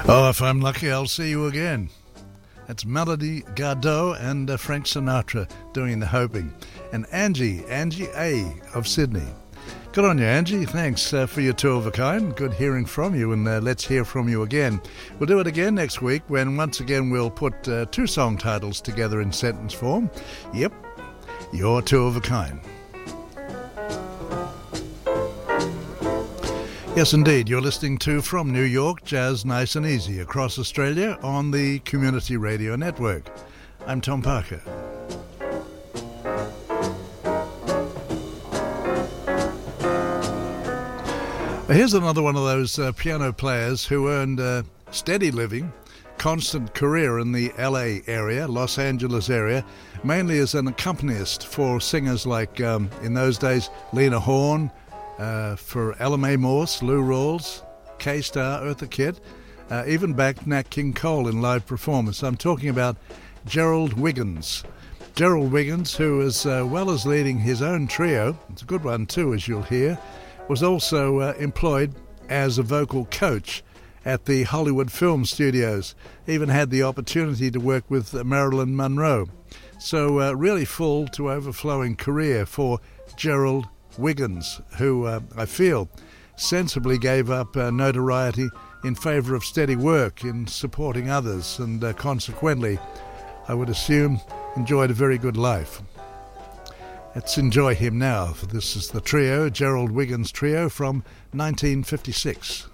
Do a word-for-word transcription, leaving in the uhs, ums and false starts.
Oh, if I'm lucky, I'll see you again. That's Melody Gardot and uh, Frank Sinatra doing the hoping. And Angie, Angie A. of Sydney. Good on you, Angie. Thanks uh, for your two of a kind. Good hearing from you, and uh, let's hear from you again. We'll do it again next week when once again we'll put uh, two song titles together in sentence form. Yep, you're two of a kind. Yes, indeed. You're listening to From New York, Jazz Nice and Easy across Australia on the Community Radio Network. I'm Tom Parker. Here's another one of those uh, piano players who earned a steady living, constant career in the L A area, Los Angeles area, mainly as an accompanist for singers like, um, in those days, Lena Horne, uh, for Ella Mae Morse, Lou Rawls, K-Star, Eartha Kitt, uh, even backed Nat King Cole in live performance. I'm talking about Gerald Wiggins. Gerald Wiggins, who, as uh, well as leading his own trio, it's a good one too, as you'll hear, was also uh, employed as a vocal coach at the Hollywood Film Studios. Even had the opportunity to work with uh, Marilyn Monroe. So uh, really full to overflowing career for Gerald Wiggins, who uh, I feel sensibly gave up uh, notoriety in favour of steady work in supporting others, and uh, consequently, I would assume, enjoyed a very good life. Let's enjoy him now. This is the trio, Gerald Wiggins Trio from nineteen fifty-six.